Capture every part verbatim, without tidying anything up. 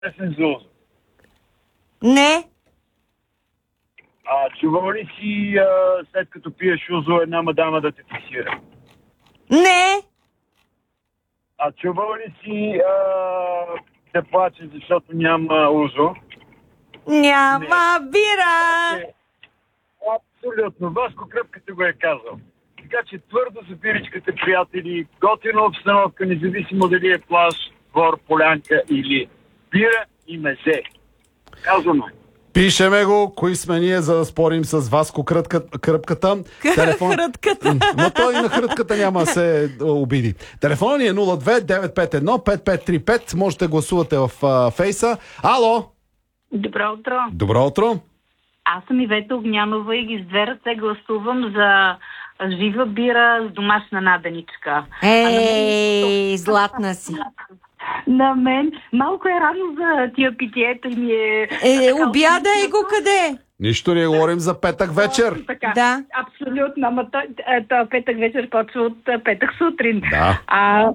песен за Узо? Не. А чувал ли си а, след като пиеш Узо една мадама да те фиксира? Не. А чувал ли си а, да плаче, защото няма Узо? Няма бира. Не. Абсолютно. Васко Кръпката го е казал. Така че твърдо за биричката, приятели, готина обстановка, независимо дали е плаж, двор, полянка или бира и мезе. Казано е. Пишеме го, кои сме ние, за да спорим с Васко Кръпката. Телефон... Хрътката. Но той и на хрътката няма да се обиди. Телефонът ни е нула две деветстотин и петдесет и едно петдесет и пет тридесет и пет. Можете да гласувате в а, фейса. Ало! Добро утро. Добро утро! Аз съм Ивета Огнянова и ги с две ръце гласувам за жива бира с домашна наденичка. Ей, златна си. На мен малко е рано за тия питиета и ми е... Е, обядай го къде? Нищо не говорим за петък вечер. Така, Да. абсолютно, ама той, той петък вечер почва от а, петък сутрин. Да. А,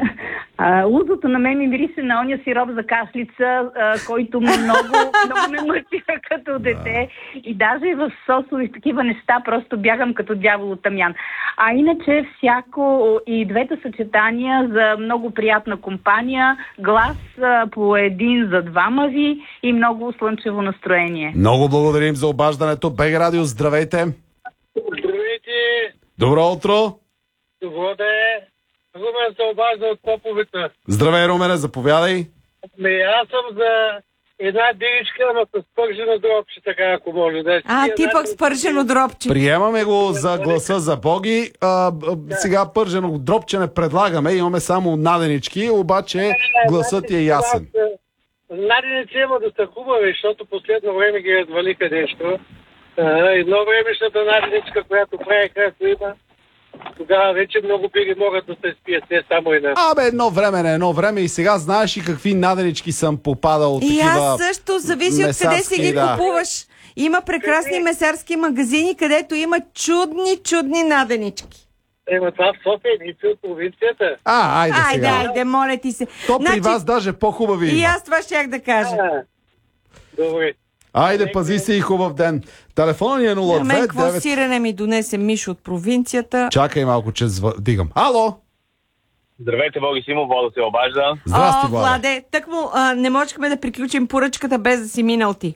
а, узото на мен ми мирише на оня сироп за кашлица, а, който много, много ме мъчи като дете. И даже и в сосови, в такива неща, просто бягам като дявол от тамян. А иначе всяко и двете съчетания за много приятна компания, глас а, по един за двама ви и много слънчево настроение. Много благодарим за обаждането. БГ Радио, здравейте! Здравейте! Добро утро! Добро да е! Румен се обажда от Поповица. Здравей, Румене, заповядай. Ме, аз съм за една диричка, ама с пържено дропче, така ако може да е. А, ти пък с пържено дропче. Приемаме го за гласа за Боги. А, а, сега пържено дропче не предлагаме, имаме само наденички, обаче гласът ти е ясен. Наденици има да са хубави, защото последно време ги развалиха нещо. А, едно времешната наденичка, която правиха, ако има, тогава вече много бири могат да се спият, не само една. Абе, едно време на едно време и сега знаеш и какви наденички съм попадал. И такива аз също, зависи от къде си ги месарски, да. купуваш. Има прекрасни месарски магазини, където има чудни, чудни наденички. Ема това в София, ница от провинцията. А, айде Айде, сега. айде, моля ти се. То при вас даже по-хубави И има. аз това щях да кажа. А, добре. Айде, пази се и хубав ден. Телефонът ни е нула На мен две какво девет... сирене ми донесе Миш от провинцията. Чакай малко, че зв... дигам. Ало! Здравейте, Боги Симо, Водо се обажда. Здрасти, О, Владе. Владе, тък му а, не можехме да приключим поръчката без да си минал ти.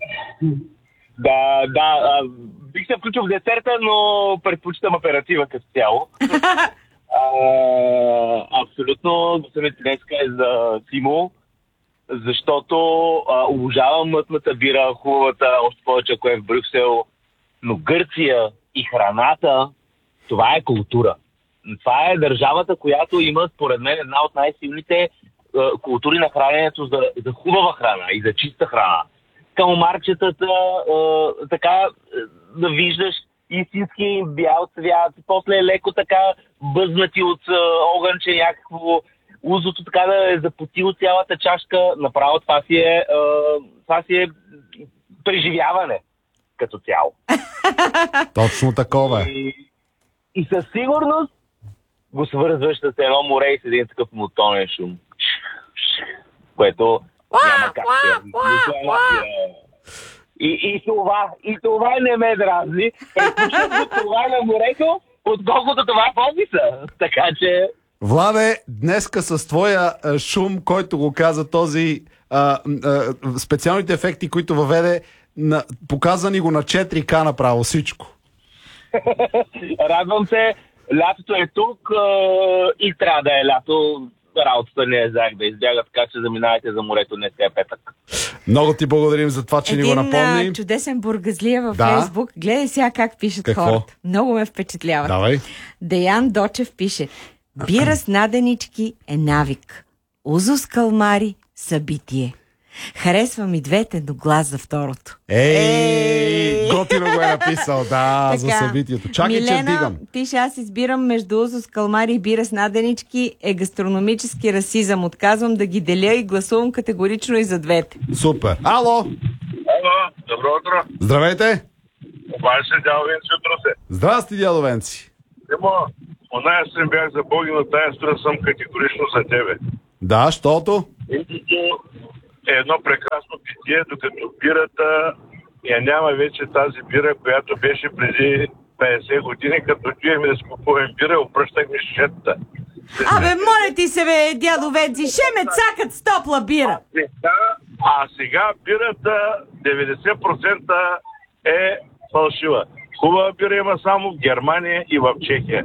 Да, да, а, бих се включил в десерта, но предпочитам аператива като цяло. а, абсолютно, самите днеска е за Симо, защото а, обожавам мътната бира, хубавата, още повече ако е в Брюксел, но Гърция и храната, това е култура. Това е държавата, която има, според мен, една от най-силните а, култури на храненето за, за хубава храна и за чиста храна. Калмарчетата, а, така да виждаш истински бял цвят, после е леко така бъзнати от а, огънче някакво, узото така да е запотило цялата чашка, направо това си е, а, това си е преживяване като цяло. Точно такова е. И, и със сигурност го свързваш с едно море и с един такъв монотонен шум. Което няма как да... И, и това, и това не ме дразни. Предпочитам го това на морето, отколкото това в офиса. Така че... Владе, днеска с твоя а, шум, който го каза този, а, а, специалните ефекти, които въведе, на, показани го на четири К направо всичко. Радвам се, лятото е тук а, и трябва да е лято. Работата не е заек да избяга, така че заминавайте за морето, днес е петък. Много ти благодарим за това, че ни го напомни. Един чудесен бургазлия във Да. Фейсбук. Гледай сега как пишат Какво? хората. Много ме впечатляват. Давай. Деян Дочев пише: бира с наденички е навик. Узо с калмари – събитие. Харесвам и двете, но глас за второто. Ей, готино го е написал, да, за събитието. Чакай, че Милена вдигам. пише: аз избирам между узо с калмари и бира с наденички. Е гастрономически расизъм. Отказвам да ги деля и гласувам категорично и за двете. Супер. Ало! Ало, добро утро. Здравейте! Обаче се дядо Венци от Русе. Здрасти, дядо Венци. Емо, оная съм бях за Боги, но тая стра съм категорично за тебе. Да, щото? е едно прекрасно питие, докато бирата я няма вече тази бира, която беше преди петдесет години, като отиваме да си купуваме бира, обръщахме шишетата. Абе, моля ти се, бе, дядо Венци, ще ме цакат с топла бира. А сега бирата деветдесет процента е фалшива. Хубава бира има само в Германия и в Чехия.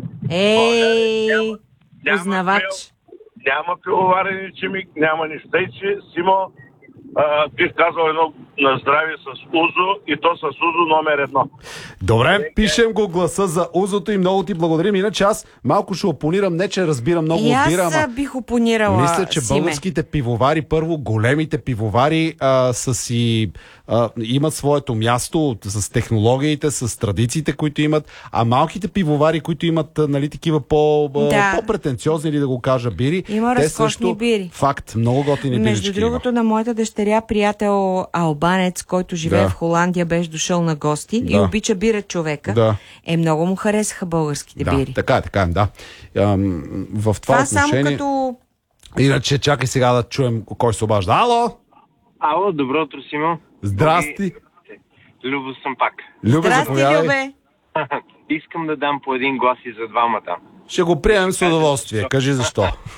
Ей, познавач. Няма пивоварен чимик, няма нищо. Тъй, че Симо, а, бих казал едно на здраве с Узо и то с Узо номер едно. Добре, пишем го гласа за Узото и много ти благодарим. Иначе аз малко ще опонирам, не че разбирам много от бира, ама бих опонирала. Мисля, че Симе. българските пивовари, първо големите пивовари а, са си, а, имат своето място с технологиите, с традициите, които имат, а малките пивовари, които имат, нали, такива по, да. по-претенциозни, или да го кажа, бири, има те разкошни също, бири. Факт, много готини бирички. Между другото, на моята дъщеря приятел албанец, който живее Да. в Холандия, беше дошъл на гости Да. и обича бира човека. Да. Е, много му харесаха българските Да, бири. така е, така е, да. Ам, в това, Това отношение... само като... Иначе, чакай сега да чуем кой се обажда. Ало! Ало, добро утро, Симо. Здрасти! Любо съм пак. Любе, Здрасти, заповядай. Любе! Искам да дам по един глас и за двамата. Ще го приемем с удоволствие. Кажи защо.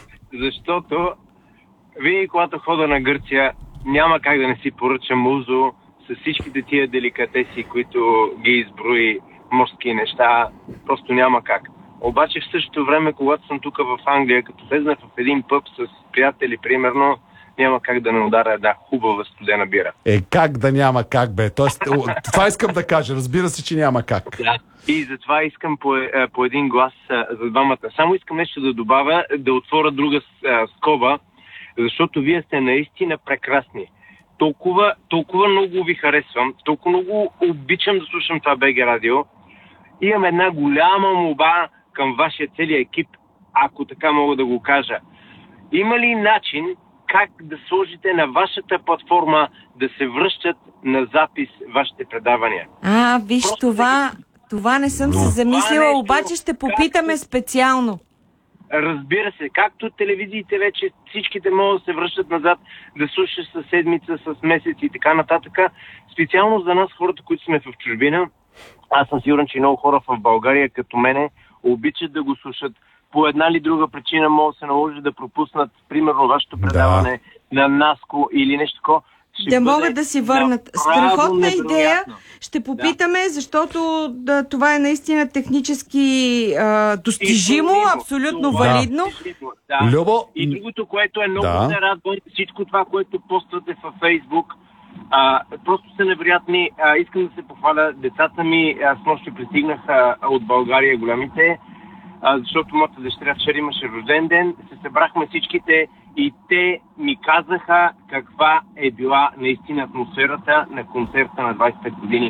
Защото винаги, когато хода на Гърция, няма как да не си поръчам Узо с всичките тия деликатеси, които ги изброи, морски неща. Просто няма как. Обаче в същото време, когато съм тук в Англия, като влезна в един пъб с приятели, примерно, няма как да не удара една хубава студена бира. Е, как да няма как, бе? Тоест, това искам да кажа. Разбира се, че няма как. Да. И затова искам по, по един глас за двамата. Само искам нещо да добавя, да отворя друга скоба, защото вие сте наистина прекрасни. Толкова, толкова много ви харесвам, толкова много обичам да слушам това БГ радио. Имам една голяма молба към вашия целия екип, ако така мога да го кажа. Има ли начин как да сложите на вашата платформа да се връщат на запис вашите предавания? А, виж, Просто това, това не съм се замислила, нещо, обаче ще попитаме както- специално. Разбира се, както телевизиите вече всичките могат да се връщат назад, да слушаш със седмица, с месец и така нататък. Специално за нас, хората, които сме в чужбина, аз съм сигурен, че много хора в България, като мене, обичат да го слушат. По една или друга причина могат да се наложи да пропуснат, примерно, вашето предаване на Наско или нещо такова. Ще Да бъде могат да си върнат. направо Страхотна идея. невероятно. Ще попитаме, да. защото да, това е наистина технически а, достижимо, Изпълнимо. абсолютно Това е валидно. достижимо, да. Любо, И другото, което е много да. се радвам, всичко това, което поствате във Фейсбук, а, просто са невероятни. А, искам да се похваля. Децата ми, аз нощи пристигнах а, от България, голямите, а, защото моята дъщеря вчера имаше рожден ден. Се събрахме всичките и те ми казаха каква е била наистина атмосферата на концерта на двадесет и пет години.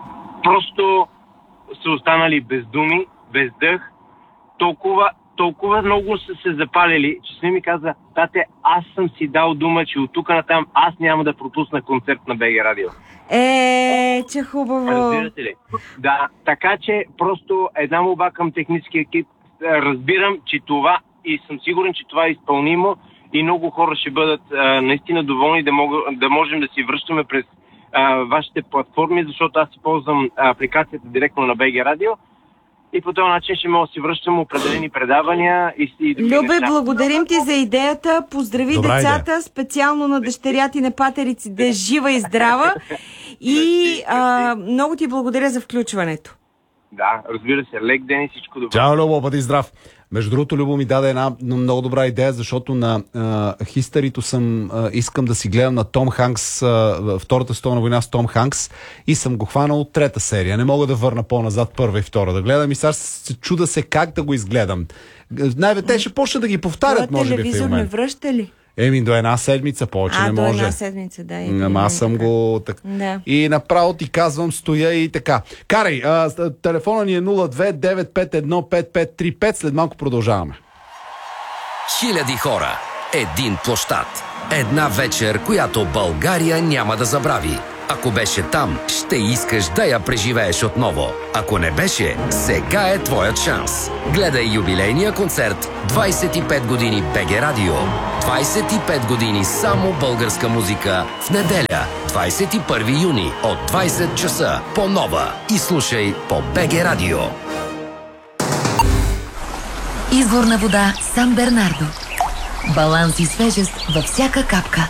Просто са останали без думи, без дъх. Толкова, толкова много са се запалили, че сме ми каза: тате, аз съм си дал дума, че от тук натам аз няма да пропусна концерт на БГ радио. Е, че хубаво. Разбирате ли? Да, така че просто една молба към техническия екип. Разбирам, че това и съм сигурен, че това е изпълнимо и много хора ще бъдат а, наистина доволни да, мога, да можем да си връщаме през а, вашите платформи, защото аз си ползвам апликацията директно на БГ радио и по този начин ще мога да си връщам определени предавания и, и други Любе, неща. благодарим ти за идеята. Поздрави Добра децата, идея. специално на дъщеря ти на патерици, да е жива и здрава. И а, много ти благодаря за включването. Да, разбира се. Лек ден и всичко добро. Чао, Любо, бъди здрав. Между другото, Любо ми даде една много добра идея, защото на а, хистерито съм, а, искам да си гледам на Том Ханкс, а, втората световна война с Том Ханкс, и съм го хванал от трета серия. Не мога да върна по-назад първа и втора да гледам и сега се чуда се как да го изгледам. Най-вече те ще почна да ги повтарят, Това може би, в телевизор един не момент. връща ли? Еми, до една седмица повече А, не до може. една седмица, да. и- Ама аз съм така. го... Так... Да. И направо ти казвам, стоя и така. Карай, а, с- телефона ни е нула две девет пет едно пет пет три пет. След малко продължаваме. Хиляди хора, един площад, една вечер, която България няма да забрави. Ако беше там, ще искаш да я преживееш отново. Ако не беше, сега е твоят шанс. Гледай юбилейния концерт двайсет и пет години БГ Радио. двайсет и пет години само българска музика в неделя, двайсет и първи юни от двайсет часа по Нова. И слушай по БГ Радио. Изворна вода Сан Бернардо. Баланс и свежест във всяка капка.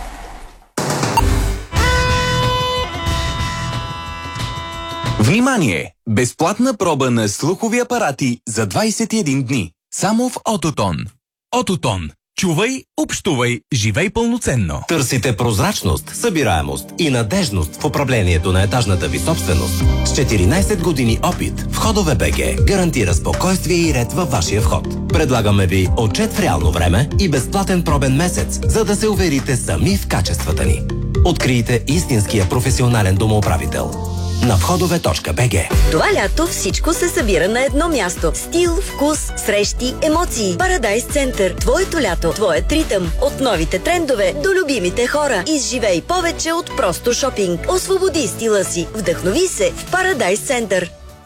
Внимание! Безплатна проба на слухови апарати за двайсет и един дни. Само в Ототон. Ототон. Чувай, общувай, живей пълноценно. Търсите прозрачност, събираемост и надежност в управлението на етажната ви собственост. С четиринайсет години опит Входове БГ гарантира спокойствие и ред във вашия вход. Предлагаме ви отчет в реално време и безплатен пробен месец, за да се уверите сами в качествата ни. Открийте истинския професионален домоуправител на входове точка бг. Това лято всичко се събира на едно място. Стил, вкус, срещи, емоции. Парадайс Център. Твоето лято, твоят ритъм. От новите трендове до любимите хора. Изживей повече от просто шопинг. Освободи стила си. Вдъхнови се в Парадайс Център.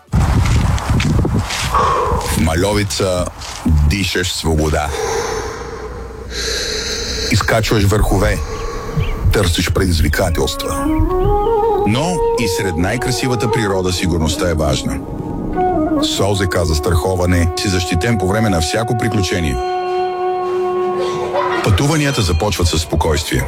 В Мальовица дишаш свобода. Изкачваш върхове. Търсиш предизвикателства. Но и сред най-красивата природа сигурността е важна. С ОЗК за страховане си защитен по време на всяко приключение. Пътуванията започват със спокойствие.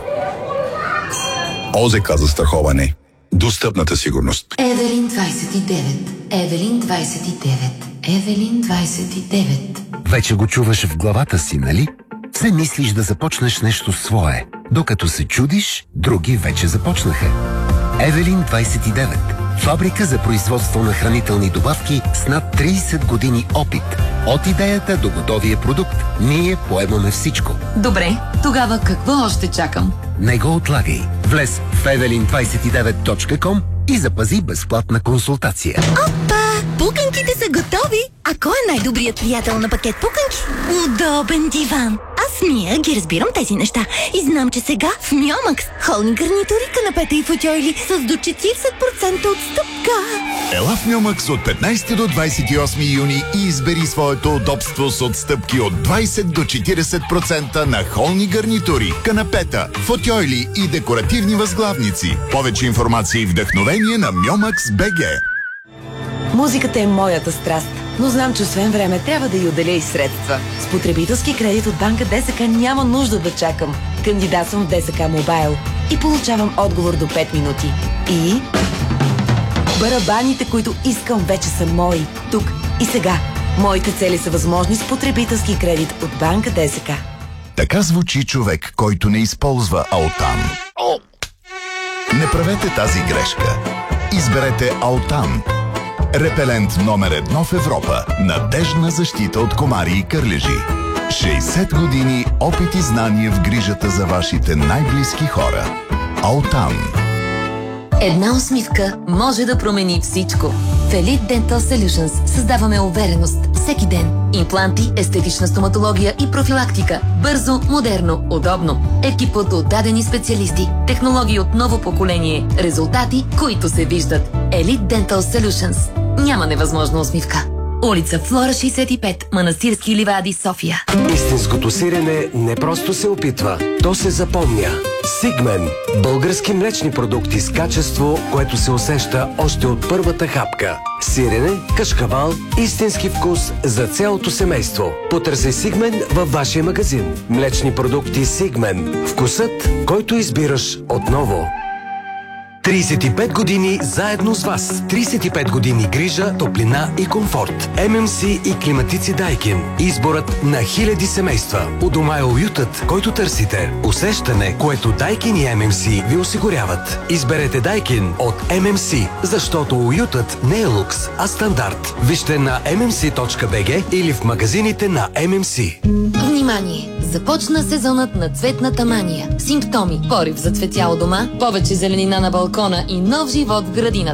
ОЗК за страховане. Достъпната сигурност. Евелин двайсет и девет. Евелин двайсет и девет. Евелин двайсет и девет. Вече го чуваш в главата си, нали? Все мислиш да започнеш нещо свое. Докато се чудиш, други вече започнаха. Евелин двайсет и девет. Фабрика за производство на хранителни добавки с над трийсет години опит. От идеята до готовия продукт, ние поемаме всичко. Добре, тогава какво още чакам? Не го отлагай. Влез в евелин двайсет и девет точка ком и запази безплатна консултация. Опа! Пуканките са готови! А кой е най-добрият приятел на пакет пуканки? Удобен диван! Аз Мия ги разбирам тези неща и знам, че сега в Мьомакс холни гарнитури, канапета и футьойли с до четирийсет процента отстъпка. Ела в Мьомакс от петнайсети до двайсет и осми юни и избери своето удобство с отстъпки от двайсет до четирийсет процента на холни гарнитури, канапета, футьойли и декоративни възглавници. Повече информация и вдъхновение на Мьомакс БГ. Музиката е моята страст, но знам, че освен време трябва да й отделя и средства. С потребителски кредит от банка ДСК няма нужда да чакам. Кандидатствам в ДСК Мобайл и получавам отговор до пет минути. И барабаните, които искам, вече са мои. Тук и сега. Моите цели са възможни с потребителски кредит от банка ДСК. Така звучи човек, който не използва Алтан. Не правете тази грешка. Изберете Алтан. Репелент номер едно в Европа. Надеждна защита от комари и кърлежи. шейсет години опит и знания в грижата за вашите най-близки хора. Алтан. Една усмивка може да промени всичко. В Elite Dental Solutions създаваме увереност всеки ден. Импланти, естетична стоматология и профилактика. Бързо, модерно, удобно. Екипът от дадени специалисти. Технологии от ново поколение. Резултати, които се виждат. Elite Dental Solutions. Няма невъзможна усмивка. Улица Флора шейсет и пет, Манастирски ливади, София. Истинското сирене не просто се опитва, то се запомня. Сигмен – български млечни продукти с качество, което се усеща още от първата хапка. Сирене, кашкавал, истински вкус за цялото семейство. Потърсей Сигмен във вашия магазин. Млечни продукти Сигмен. Вкусът, който избираш отново. трийсет и пет години заедно с вас. трийсет и пет години грижа, топлина и комфорт. ем ем си и климатици Дайкин. Изборът на хиляди семейства. У дома е уютът, който търсите. Усещане, което Дайкин и ем ем си ви осигуряват. Изберете Дайкин от ем ем си, защото уютът не е лукс, а стандарт. Вижте на ем ем си точка би джи или в магазините на ем ем си. Внимание! Започна сезонът на цветната мания. Симптоми: порив за цветяло дома, повече зеленина на балкона и нов живот в градината.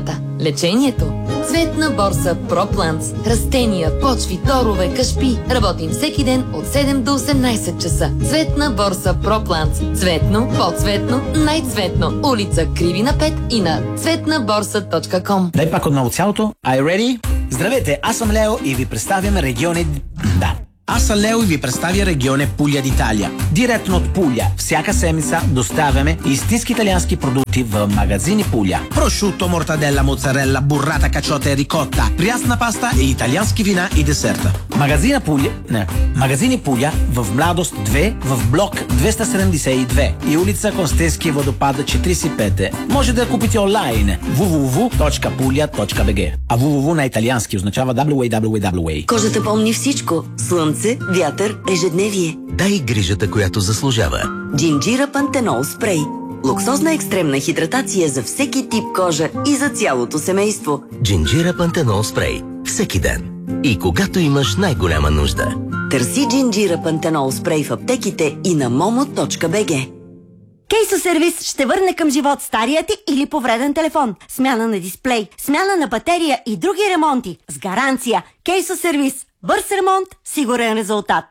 лечението. Цветна борса ProPlants. Растения, почви, торове, кашпи. Работим всеки ден от седем до осемнайсет часа. Цветна борса ProPlants. Цветно, по-цветно, най-цветно. Улица Кривина пет и на цветна борса точка ком. Дай пак отново цялото. Are you ready? Здравейте, аз съм Лео и ви представям региони... Да. Аз съм Лео и ви представя регионе Пуля d'Italia. Директно от Пуля. Всяка седмица доставяме истински италиански продукти в магазини Пуля. Прошуто, мортаделла, моцарелла, буррата, качота и рикотта, прясна паста и италиански вина и десерта. Магазина Пуля... Не. Магазини Пуля в Младост две, в блок двеста седемдесет и две и улица Констенски водопада четирийсет и пет. Може да я купите онлайн дабъл ю дабъл ю дабъл ю точка пуля точка би джи. А дабъл ю дабъл ю дабъл ю на италиански означава дабъл ю дабъл ю дабъл ю. Кожата помни всичко. Слънце, вятър, ежедневие. Дай грижата, която заслужава. Джинджира Пантенол спрей. Луксозна екстремна хидратация за всеки тип кожа и за цялото семейство. Джинджира Пантенол спрей. Всеки ден. И когато имаш най-голяма нужда. Търси Джинджира Пантенол спрей в аптеките и на момо точка би джи. Кейсо сервис ще върне към живот стария ти или повреден телефон, смяна на дисплей, смяна на батерия и други ремонти. С гаранция. Кейсо сервис. Бърз ремонт, сигурен резултат.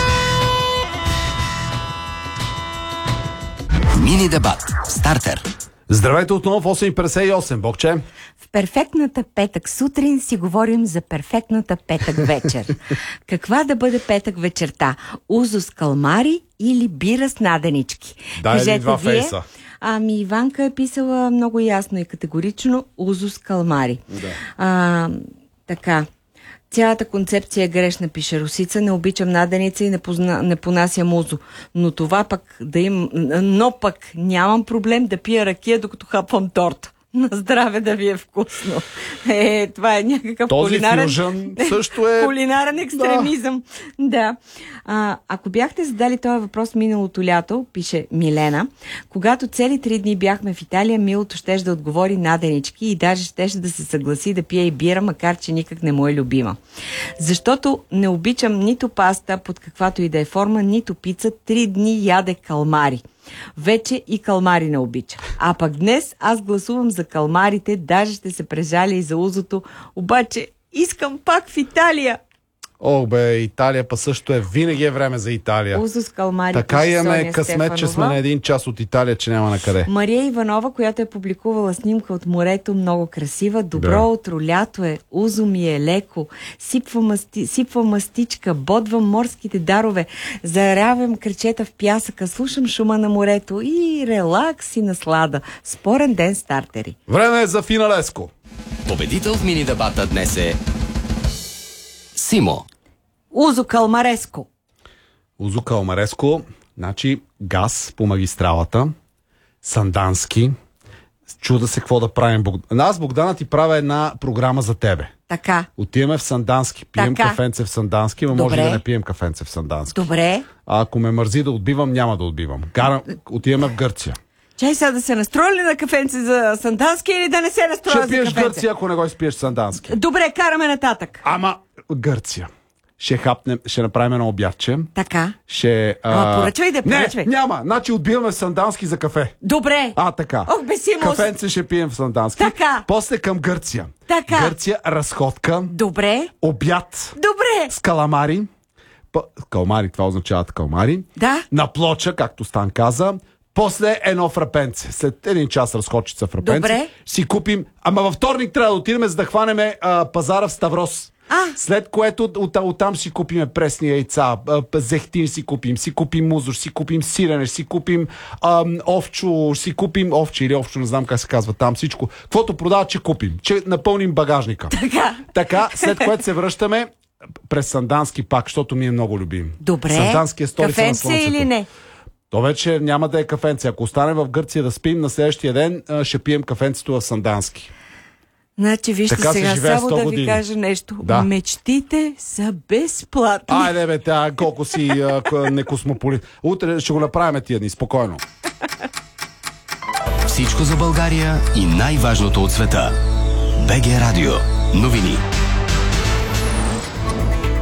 Мини дебат. Стартер. Здравейте отново в осем петдесет и осем. Богче. В перфектната петък сутрин си говорим за перфектната петък вечер. Каква да бъде петък вечерта? Узо с калмари или бира с наденички? Дай ли два вие. фейса? Ами Иванка е писала много ясно и категорично узо с калмари. Да. А, така. Цялата концепция е грешна, пише Русица. Не обичам наденица и не, позна, не понасям узо. Но това пък да им... Но пък нямам проблем да пия ракия, докато хапвам торта. На здраве да ви е вкусно. Е, това е някакъв този кулинарен... фюжън също е... кулинарен екстремизъм. Да. да. А, ако бяхте задали този въпрос миналото лято, пише Милена, когато цели три дни бяхме в Италия, Милото щеше да отговори наденички и даже щеше да се съгласи да пие и бира, макар че никак не му е любима. Защото не обичам нито паста под каквато и да е форма, нито пица. Три дни яде калмари. Вече и калмари не обича. А пък днес аз гласувам за калмарите, даже ще се прежаля и за узото, обаче искам пак в Италия. О, бе, Италия па също е. Винаги е време за Италия. Узо с калмари. Така имаме Соня късмет, Стефанова. че сме на един час от Италия, че няма на къде. Мария Иванова, която е публикувала снимка от морето, много красива. Добро да. утро, лято е, узо ми е леко, сипва, масти, сипва мастичка, бодвам морските дарове, зарявам кръчета в пясъка, слушам шума на морето и релакс и наслада. Спорен ден стартери. Време е за финалеско. Победител в мини дебата днес е Симо. Узо калмареско. Узо калмареско, значи газ по магистралата, Сандански. Чуда се какво да правим. Аз, Богдана, ти правя една програма за тебе. Така. Отиваме в Сандански, пием така. кафенце в Сандански, но може да не пием кафенце в Сандански. Добре. А ако ме мързи да отбивам, няма да отбивам. Гарам, отиваме в Гърция. Чай сега да се настроили на кафенце за Сандански или да не се настроя за кафенце? Ще пиеш Гърция, ако не го изпиеш Сандански. Добре, караме нататък. Ама Гърция. Ще хапнем, ще направим едно обядче. Така. Ще... Ама поръчвай да поръчвай. Не, няма. Значи отбиваме в Сандански за кафе. Добре. А, така. Ох, бесимост. Кафенце ще пием в Сандански. Така. После към Гърция. Така. Гърция, разходка. Добре. Обяд. Добре. С каламари. П... Калмари, това означават калмари. Да. На плоча, както Стан каза. После едно фрапенце. След един час разходчица фрапенце. Добре. Си купим... Ама във вторник трябва да отидем, за да хванем а, пазара в Ставрос. А. След което от, от там си купим пресни яйца, зехтин си купим, си купим музор, си купим сирене, си купим ам, овчо, си купим овче или овчо, не знам как се казва там всичко. Каквото продават, че купим, че напълним багажника. Така. Така, след което се връщаме през Сандански пак, защото ми е много любим. Добре. Сандански е столица на кафенце слънцето. или не? То вече няма да е кафенце. Ако остане в Гърция да спим, на следващия ден ще пием кафенцето в Сандански. Значи, вижте така сега, само да години. ви кажа нещо. Да. Мечтите са безплатни. Айде бе, тя колко си а, не космополит. Утре ще го направим тия дни, спокойно. Всичко за България и най-важното от света. БГ Радио. Новини.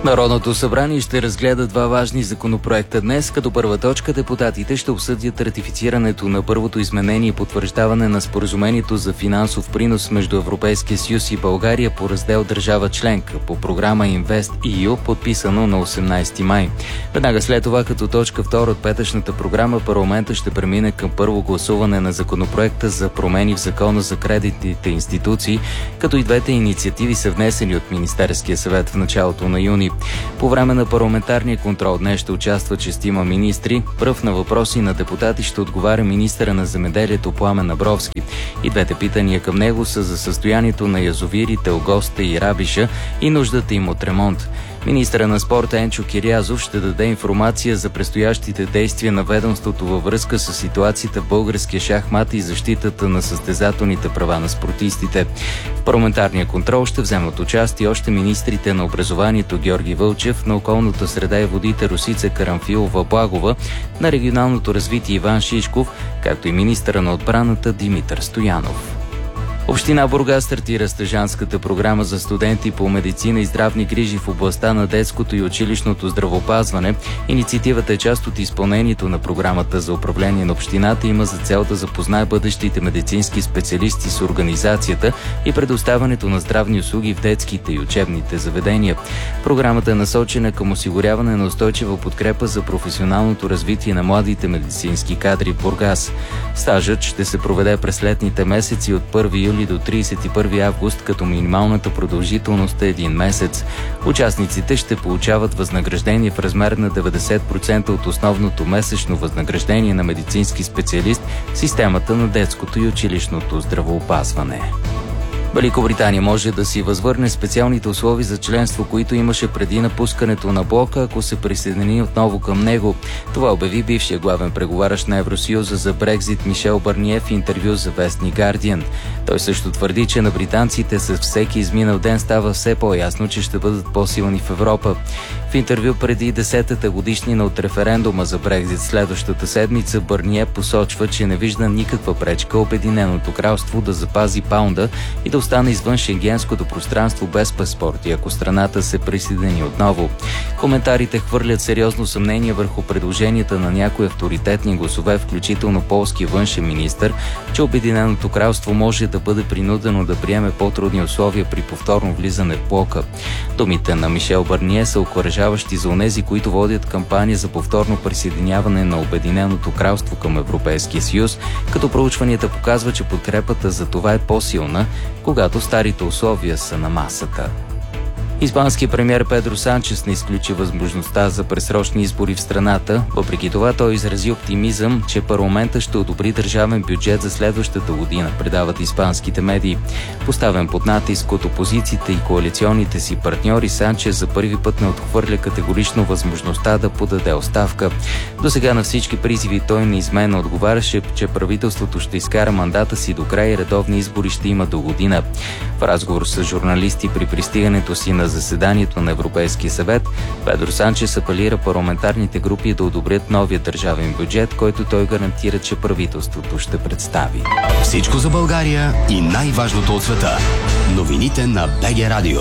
Народното събрание ще разгледа два важни законопроекта днес, като първа точка депутатите ще обсъдят ратифицирането на първото изменение и потвърждаване на споразумението за финансов принос между Европейския съюз и България по раздел държава членка по програма InvestEU, подписано на осемнайсети май. Веднага след това, като точка втора от петъчната програма, парламента ще премине към първо гласуване на законопроекта за промени в закона за кредитните институции, като и двете инициативи са внесени от Министерския съвет в началото на юни. По време на парламентарния контрол днес ще участват шестима министри. Пръв на въпроси на депутати ще отговаря министъра на земеделието Пламен Абровски. И двете питания към него са за състоянието на язовирите Огоста и Рабиша и нуждата им от ремонт. Министъра на спорта Енчо Кирязов ще даде информация за предстоящите действия на ведомството във връзка с ситуацията в българския шахмат и защитата на състезателните права на спортистите. В парламентарния контрол ще вземат участие още министрите на образованието Георги Вълчев, на околната среда и водите Росица Карамфилова-Благова, на регионалното развитие Иван Шишков, както и министъра на отбраната Димитър Стоянов. Община Бургас стартира стажантската програма за студенти по медицина и здравни грижи в областта на детското и училищното здравеопазване. Инициативата е част от изпълнението на програмата за управление на общината и има за цел да запознае бъдещите медицински специалисти с организацията и предоставянето на здравни услуги в детските и учебните заведения. Програмата е насочена към осигуряване на устойчива подкрепа за професионалното развитие на младите медицински кадри в Бургас. Стажът ще се проведе през летните месеци от първи юли до трийсет и първи август, като минималната продължителност е един месец. Участниците ще получават възнаграждение в размер на деветдесет процента от основното месечно възнаграждение на медицински специалист в системата на детското и училищното здравеопазване. Великобритания може да си възвърне специалните условия за членство, които имаше преди напускането на блока, ако се присъедини отново към него. Това обяви бившия главен преговарящ на Евросъюза за Брекзит Мишел Барние в интервю за вестник Guardian. Той също твърди, че на британците с всеки изминал ден става все по-ясно, че ще бъдат по-силни в Европа. В интервю преди десетата годишнина от референдума за Брекзит следващата седмица, Барние посочва, че не вижда никаква пречка Обединеното кралство да запази паунда и да остане извън шенгенското пространство без паспорти, ако страната се присъедини отново. Коментарите хвърлят сериозно съмнение върху предложенията на някои авторитетни гласове, включително полски външен министър, че Обединеното кралство може да бъде принудено да приеме по-трудни условия при повторно влизане в блока. Думите на Мишел Барние са окуражаващи за онези, които водят кампания за повторно присъединяване на Обединеното кралство към Европейския съюз, като проучванията показват, че подкрепата за това е по-силна, когато старите условия са на масата. Испанският премиер Педро Санчес не изключи възможността за предсрочни избори в страната. Въпреки това той изрази оптимизъм, че парламента ще одобри държавен бюджет за следващата година, предават испанските медии. Поставен под натиск от опозициите и коалиционните си партньори, Санчес за първи път не отхвърля категорично възможността да подаде оставка. До сега на всички призиви той неизменно отговаряше, че правителството ще изкара мандата си до край и редовни избори ще има до година. В разговор с журналисти при пристигането си на заседанието на Европейския съвет, Педро Санчес апелира парламентарните групи да одобрят новия държавен бюджет, който той гарантира, че правителството ще представи. Всичко за България и най-важното от света. Новините на БГ Радио.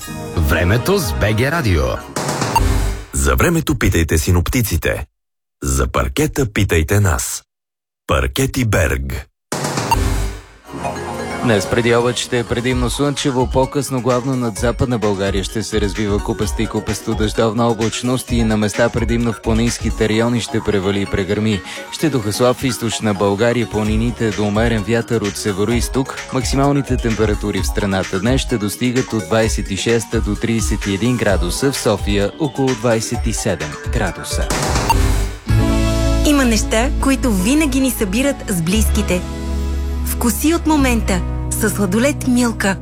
Времето с БГ Радио. За времето питайте синоптиците. За паркета питайте нас. Паркети Берг. Днес преди обед ще е предимно слънчево, по-късно главно над Западна България ще се развива купеста и купесто дъждовна облачност и на места предимно в планинските райони ще превали и прегърми. Ще духа слаб в източна България, планините до умерен вятър от северо-изток. Максималните температури в страната днес ще достигат от двадесет и шест до тридесет и един градуса, в София около двадесет и седем градуса. Има неща, които винаги ни събират с близките. Вкуси от момента със сладолед Милка.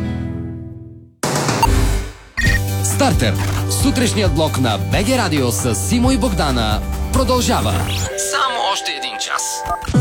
Стартер. Сутрешният блок на БГ Радио с Симо и Богдана продължава. Само още един час.